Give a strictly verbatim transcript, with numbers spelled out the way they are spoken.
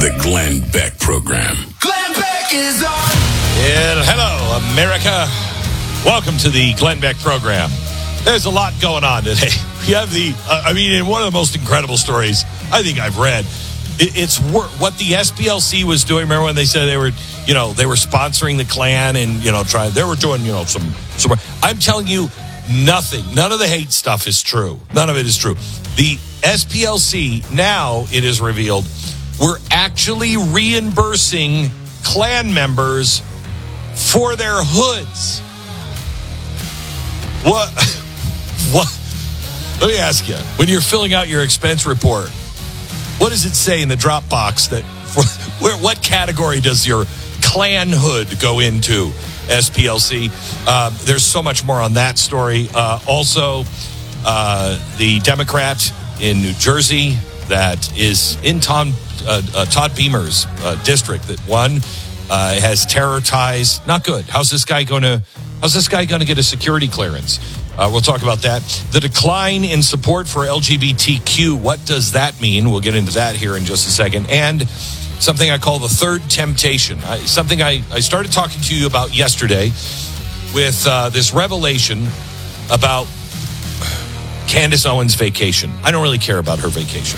The Glenn Beck Program. Glenn Beck is on. And hello, America. Welcome to the Glenn Beck Program. There's a lot going on today. We have the, uh, I mean, in one of the most incredible stories I think I've read, it, it's wor- what the S P L C was doing. Remember when they said they were, you know, they were sponsoring the Klan and, you know, trying, they were doing, you know, some, some, I'm telling you, nothing, none of the hate stuff is true. None of it is true. The S P L C, now it is revealed, we're actually reimbursing Klan members for their hoods. What? What? Let me ask you, when you're filling out your expense report, what does it say in the drop box that, for, where, what category does your Klan hood go into, S P L C? Uh, there's so much more on that story. Uh, also, uh, the Democrat in New Jersey that is in Tom, uh, uh, Todd Beamer's uh, district that won uh, has terror ties. Not good. How's this guy going to? How's this guy going to get a security clearance? Uh, we'll talk about that. The decline in support for L G B T Q. What does that mean? We'll get into that here in just a second. And something I call the third temptation. I, something I, I started talking to you about yesterday with uh, this revelation about Candace Owens' vacation. I don't really care about her vacation.